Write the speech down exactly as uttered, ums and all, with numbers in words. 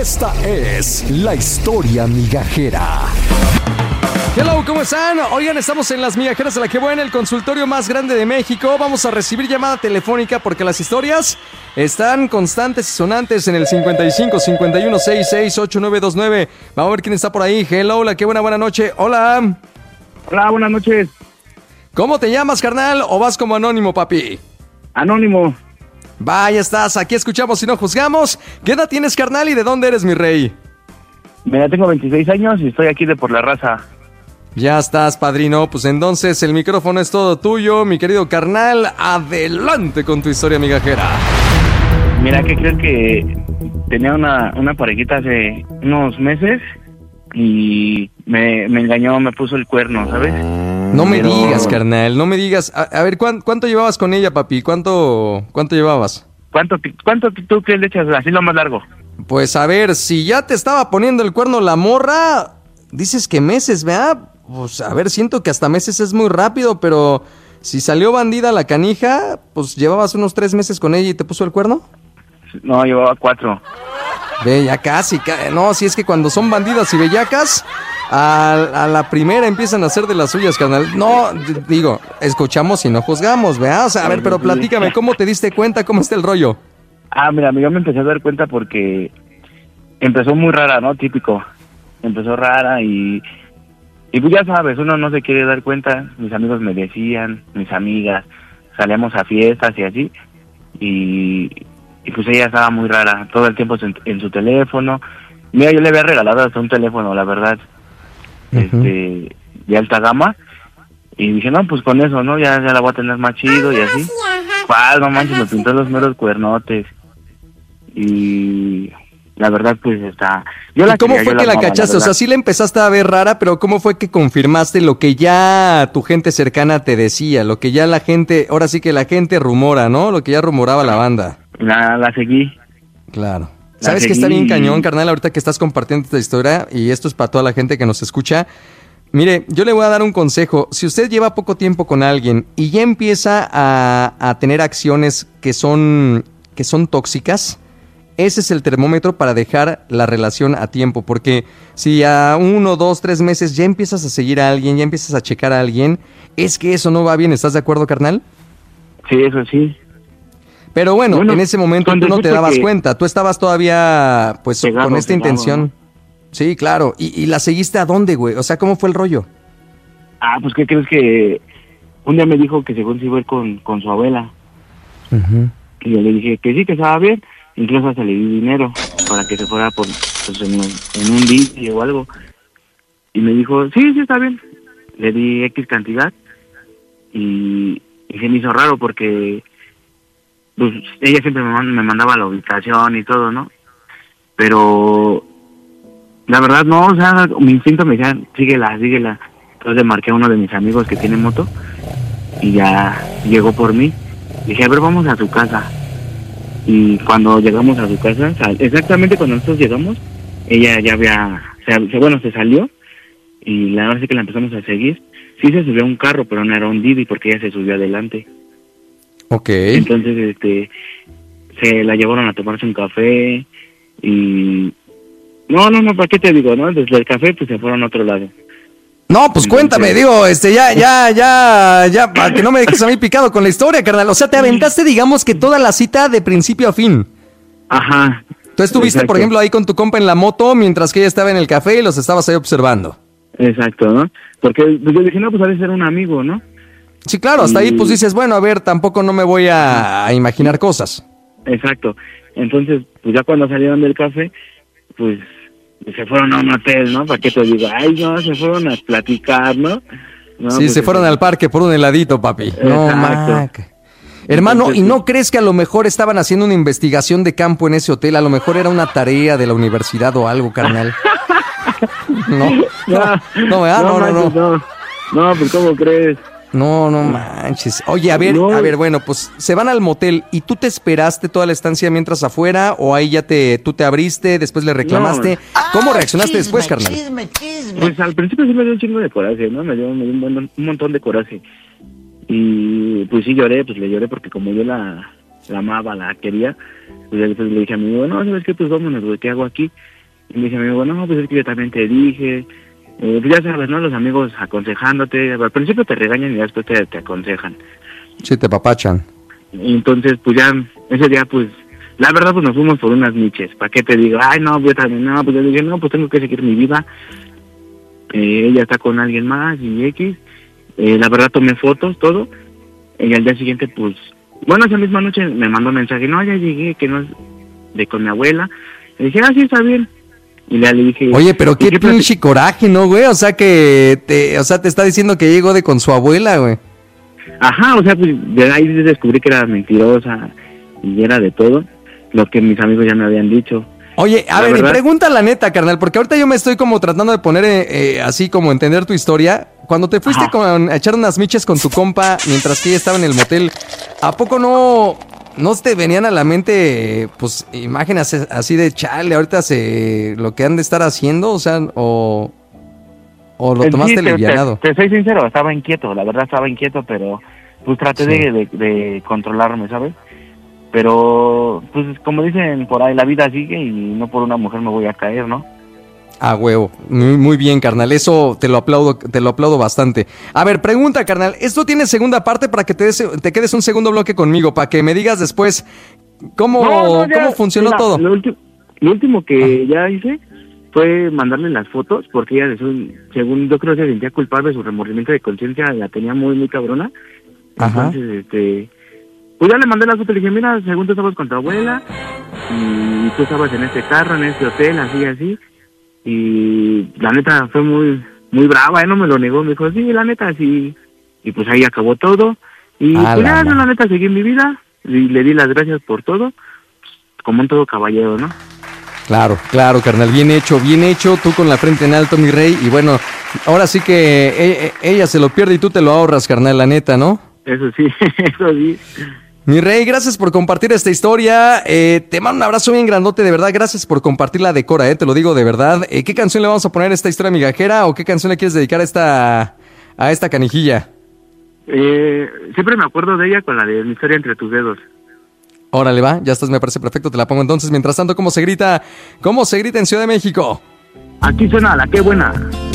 Esta es la historia migajera. Hello, ¿cómo están? Oigan, estamos en Las Migajeras de la Que Buena, el consultorio más grande de México. Vamos a recibir llamada telefónica porque las historias están constantes y sonantes en el cincuenta y cinco, cincuenta y uno, sesenta y seis, ochenta y nueve veintinueve. Vamos a ver quién está por ahí. Hello, La Que Buena, buena noche. Hola. Hola, buenas noches. ¿Cómo te llamas, carnal? ¿O vas como anónimo, papi? Anónimo. Vaya, estás. Aquí escuchamos y no juzgamos. ¿Qué edad tienes, carnal, y de dónde eres, mi rey? Mira, tengo veintiséis años y estoy aquí de Por la Raza. Ya estás, padrino. Pues entonces el micrófono es todo tuyo, mi querido carnal. Adelante con tu historia migajera. Mira, ¿qué crees? Que tenía una, una parejita hace unos meses y me, me engañó, me puso el cuerno, ¿sabes? No me Pero... digas, carnal, no me digas. A, a ver, ¿cuánto, ¿cuánto llevabas con ella, papi? ¿Cuánto, cuánto llevabas? ¿Cuánto, cuánto tú crees le echas? Así lo más largo. Pues a ver, si ya te estaba poniendo el cuerno la morra, dices que meses, ¿verdad? Pues a ver, siento que hasta meses es muy rápido, pero si salió bandida la canija, pues llevabas unos tres meses con ella y te puso el cuerno. No, llevaba cuatro. Ve, ya casi, ca- no, si es que cuando son bandidas y bellacas, a, a la primera empiezan a hacer de las suyas, carnal. No, d- digo, escuchamos y no juzgamos, ¿verdad? O sea, a ver, pero platícame, ¿cómo te diste cuenta? ¿Cómo está el rollo? Ah, mira, yo me empecé a dar cuenta porque empezó muy rara, ¿no? Típico. Empezó rara y... Y pues ya sabes, uno no se quiere dar cuenta. Mis amigos me decían, mis amigas, salíamos a fiestas y así. Y, y pues ella estaba muy rara, todo el tiempo en, en su teléfono. Mira, yo le había regalado hasta un teléfono, la verdad, uh-huh. este de alta gama. Y dije, no, pues con eso, ¿no? Ya, ya la voy a tener más chido y así. ¿Cuál? No manches, me pintó los meros cuernotes. Y... la verdad, pues, está... Yo la ¿Y cómo quería, fue yo que la la amaba, cachaste? la O sea, sí la empezaste a ver rara, pero ¿cómo fue que confirmaste lo que ya tu gente cercana te decía? Lo que ya la gente, ahora sí que la gente rumora, ¿no? Lo que ya rumoraba la banda. La, la seguí. Claro. La ¿Sabes seguí que está bien y- cañón, carnal? Ahorita que estás compartiendo esta historia, y esto es para toda la gente que nos escucha. Mire, yo le voy a dar un consejo. Si usted lleva poco tiempo con alguien y ya empieza a, a tener acciones que son, que son tóxicas, ese es el termómetro para dejar la relación a tiempo, porque si a uno, dos, tres meses ya empiezas a seguir a alguien, ya empiezas a checar a alguien, es que eso no va bien. ¿Estás de acuerdo, carnal? Sí, eso sí. Pero bueno, Bueno, en ese momento cuando tú no te supe dabas que- cuenta, tú estabas todavía pues Pegado, con esta pegado, intención. ¿no? Sí, claro. ¿Y, y la seguiste a dónde, güey? O sea, ¿cómo fue el rollo? Ah, pues, ¿qué crees? Que un día me dijo que según se iba a ir con, con su abuela. Uh-huh. Y yo le dije que sí, que estaba bien. Incluso hasta le di dinero para que se fuera por, pues, en, un- en un día o algo. Y me dijo, sí, sí, está bien. Le di X cantidad. Y, y se me hizo raro porque pues ella siempre me, man- me mandaba la ubicación y todo, ¿no? Pero la verdad no, o sea, mi instinto me decía, síguela, síguela. Entonces le marqué a uno de mis amigos que tiene moto y ya llegó por mí. Dije, a ver, vamos a su casa. Y cuando llegamos a su casa, sal- exactamente cuando nosotros llegamos, ella ya había, se, se- bueno, se salió y la verdad es que la empezamos a seguir. Sí se subió a un carro, pero no era un Didi porque ella se subió adelante. Ok. Entonces, este, se la llevaron a tomarse un café y... No, no, no, ¿para qué te digo, no? Desde el café, pues se fueron a otro lado. No, pues Entonces- cuéntame, digo, este, ya, ya, ya, ya, para que no me dejes a mí picado con la historia, carnal. O sea, te aventaste, digamos que toda la cita de principio a fin. Ajá. Tú estuviste, Exacto. por ejemplo, ahí con tu compa en la moto mientras que ella estaba en el café y los estabas ahí observando. Exacto, ¿no? Porque pues, yo dije, no, pues ha de ser un amigo, ¿no? Sí, claro, hasta ahí Y- pues dices, bueno, a ver, tampoco no me voy a, a imaginar cosas. Exacto. Entonces, pues ya cuando salieron del café, pues se fueron a un hotel, ¿no? ¿Para qué te digo? Ay, no, se fueron a platicar, ¿no? No, Sí, pues, se fueron este, al parque por un heladito, papi. No, Exacto. mac. Hermano, Entonces, ¿y no crees que a lo mejor estaban haciendo una investigación de campo en ese hotel? A lo mejor era una tarea de la universidad o algo, carnal. No, no, no, ¿verdad? no, no, manches, no. no. No, pues ¿cómo crees? No, no manches. Oye, a ver, No. a ver, bueno, pues se van al motel y tú te esperaste toda la estancia mientras afuera o ahí ya te, tú te abriste, después le reclamaste. ¿Cómo reaccionaste después, carnal? Chisme, chisme. Pues al principio sí me dio un chingo de coraje, ¿no? Me dio, me dio un, buen- un montón de coraje. Y pues sí lloré, pues le lloré porque como yo la, la amaba, la quería, pues ya después le dije a mi amigo, no, ¿sabes qué? Pues vámonos, güey, ¿qué hago aquí? Y me dice mi amigo, no, pues es que yo también te dije, eh, pues ya sabes, ¿no? Los amigos aconsejándote, al principio te regañan y después te, te aconsejan. Sí, te papachan. Y entonces, pues ya, ese día, pues, la verdad, pues nos fuimos por unas niches. ¿Para qué te digo? Ay, no, yo también, no, pues yo dije, no, pues tengo que seguir mi vida. Eh, ella está con alguien más y X. Eh, la verdad, tomé fotos, todo. Y al día siguiente, pues, bueno, esa misma noche me mandó un mensaje, no, ya llegué, que no es de con mi abuela. Le dije, ah, sí, está bien. Y le, le dije... Oye, pero qué, qué pinche coraje, ¿no, güey? O sea, que te, o sea, te está diciendo que llegó de con su abuela, güey. Ajá, o sea, pues de ahí descubrí que era mentirosa y era de todo lo que mis amigos ya me habían dicho. Oye, a La ver, verdad, y pregunta la neta, carnal, porque ahorita yo me estoy como tratando de poner eh, eh, así como entender tu historia. Cuando te fuiste con, a echar unas miches con tu compa mientras que ella estaba en el motel, ¿a poco no, no te venían a la mente, pues, imágenes así de chale, ahorita se, lo que han de estar haciendo? O sea, o, o lo en tomaste sí, te, livianado. te, te soy sincero, estaba inquieto, la verdad estaba inquieto, pero pues traté Sí. de, de, de controlarme, ¿sabes? Pero, pues como dicen por ahí, la vida sigue y no por una mujer me voy a caer, ¿no? Ah, huevo. Muy, muy bien, carnal. Eso te lo aplaudo, te lo aplaudo bastante. A ver, pregunta, carnal. Esto tiene segunda parte para que te, des, te quedes un segundo bloque conmigo, para que me digas después cómo, No, no, ya, cómo funcionó mira, todo. Lo, ulti- lo último que ya hice fue mandarle las fotos, porque ella, de su- según yo creo, se sentía culpable, su remordimiento de conciencia la tenía muy, muy cabrona. Ajá. Entonces, este... Pues ya le mandé las fotos, le dije, mira, según tú estabas con tu abuela, y tú estabas en este carro, en este hotel, así, así, y la neta fue muy muy brava, él no me lo negó, me dijo, sí, la neta, sí, y pues ahí acabó todo, y Ah, pues la ya, ma- la neta, seguí mi vida, y le di las gracias por todo, como un todo caballero, ¿no? Claro, claro, carnal. Bien hecho, bien hecho. Tú con la frente en alto, mi rey. Y bueno, ahora sí que e- e- ella se lo pierde y tú te lo ahorras, carnal, la neta, ¿no? Eso sí, eso sí. Mi rey, gracias por compartir esta historia. Eh, te mando un abrazo bien grandote, de verdad. Gracias por compartir la decora, eh, te lo digo de verdad. Eh, ¿Qué canción le vamos a poner a esta historia migajera o qué canción le quieres dedicar a esta, a esta canijilla? Eh, siempre me acuerdo de ella con la de Mi historia entre tus dedos. Órale, va, ya estás, me parece perfecto, te la pongo entonces. Mientras tanto, ¿cómo se grita? ¿Cómo se grita en Ciudad de México? Aquí suena la qué buena.